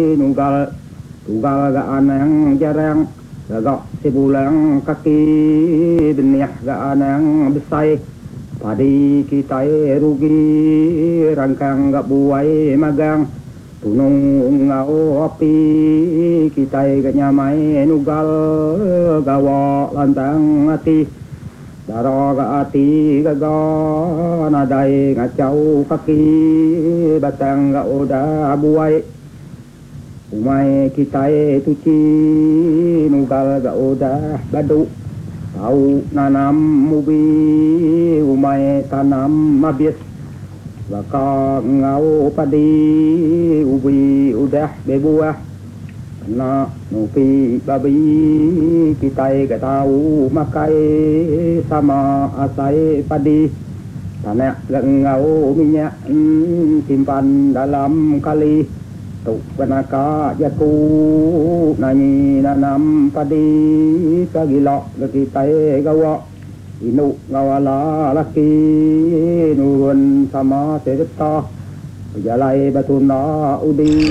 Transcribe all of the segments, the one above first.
nugal tugal gaan yang jarang gagak sebulan kaki benih gaan yang besar padi kita rugi rangkang gak buai magang tunung ngau api kita gak nyamai nugal gawa lantang hati daro gak hati gagal nadai ngacau kaki batang gak udah buai umai kita tuci nugal gak udah badu tahu nanam mubi umai tanam habis bakal ngau padi ubi udah bebuah kena nupi babi kita gak tahu makai sama asai padi tanah gak ngau minyak simpan dalam kali tuk penaka jaku nani nanam padi kagilok kita gawa inu ngawala laki nurun sama serta berjalai batuna udi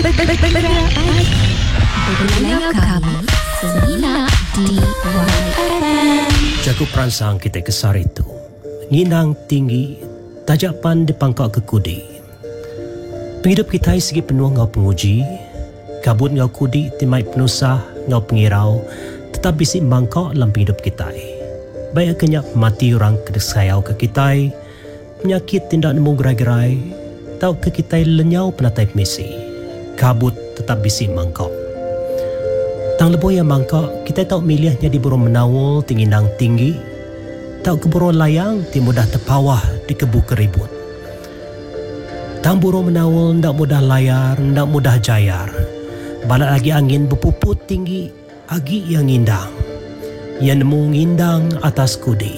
Dengar kami Semina di YFM. Jago perangsang kita kesar itu nginang tinggi tajapan di pangkak kekudi. Penghidup kita segi penuh ngau penguji, kabut ngau kudi timai penusah ngau pengirau, tetap bisi mangkok dalam penghidup kita. Baik kenyak mati orang kedesayau ke kita, penyakit tindak nemu gerai-gerai, tau ke kita lenyau penatai misi, kabut tetap bisi mangkok. Tang lebo yang mangkok, kita tahu milihnya di burung menawul tinggi nang tinggi, tahu ke burung layang ti mudah terpawah di kebu keribut. Tang burung menawul ndak mudah layar, ndak mudah jayar. Balak lagi angin berpuput tinggi, agi yang indang. Yang nemu ngindang atas kudi.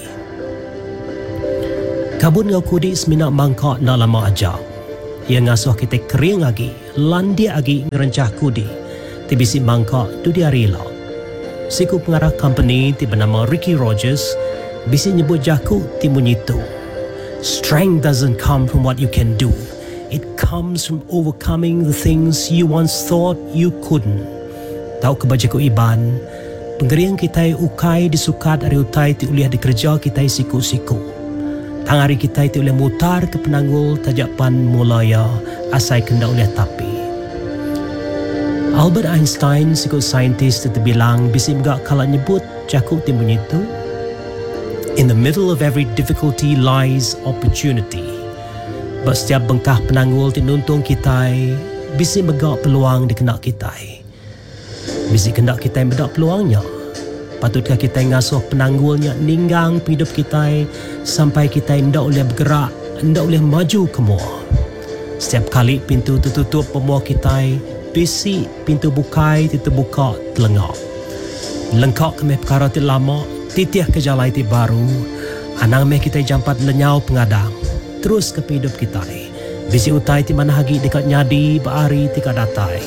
Kabut ngau kudi seminak mangkok nak lama ajak. Yang ngasuh kita kering lagi, landi lagi ngerencah kudi. Tibisi mangkok tu dia rela. Siku pengarah company ti bernama Ricky Rogers bisi nyebut jaku ti munyitu. Strength doesn't come from what you can do. It comes from overcoming the things you once thought you couldn't. Tahu kebajaku iban, penggeriang kita ukai disukat dari utai ti uliah dikerja kita siku-siku. Tang hari kita ti uliah mutar ke penanggul tajapan mulaya asai kenda uliah tapi. Albert Einstein, siku saintis itu bilang bisi megak kalau nyebut jaku ti bunyitu. In the middle of every difficulty lies opportunity. Sebab setiap bengkah penanggul ti nuntung kita, bisi megak peluang dikenak kita. Bisi kendak kita medak peluangnya. Patutkah kita ngasuh penanggulnya ninggang hidup kita sampai kita ndak boleh bergerak, ndak boleh maju ke mua. Setiap kali pintu tertutup pemua kita, bisi pintu bukai ti terbuka telengak. Lengkak kemeh perkara ti lama, titiah ke jalai ti baru. Anang meh kita jampat lenyau pengadang. Terus ke hidup kita. Bisi utai ti mana hagi dekat nyadi baari ti kadatai.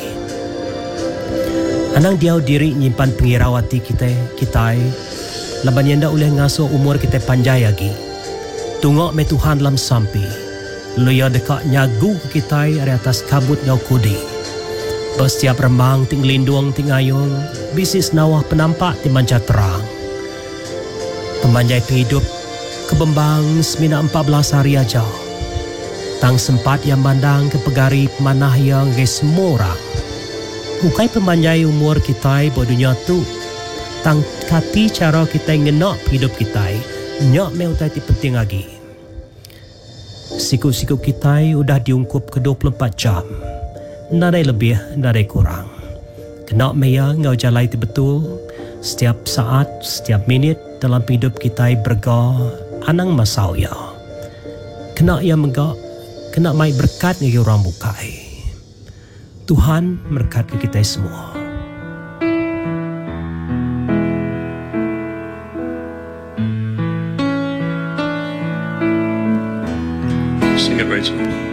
Anang diau diri nyimpan pengirawati kita. Laban yanda oleh ngasuh umur kita panjai lagi. Tungok me Tuhan lam sampi. Loya dekat nyagu ke kita dari atas kabut ngau kudi. Setiap remang ting lindung ting ayung. Bisis nawah penampak ti manca terang. Pemanjai penghidup kebembang semina 14 hari aja. Tang sempat yang mandang ke pegari pemanah yang semua orang. Bukai pemanjai umur kita bodohnya tu. Tang kati cara kita ngenak hidup kita. Nyak meutai ti penting lagi. Siku-siku kita udah diungkup ke 24 jam. Nadai lebih, nadai kurang. Kenak meya ngau jalai ti betul. Setiap saat, setiap minit dalam hidup kita berga anang masauya. Kena yang megak, kena mai berkat ngagi orang bukai. Tuhan berkat ke kita semua. Sing it, Rachel.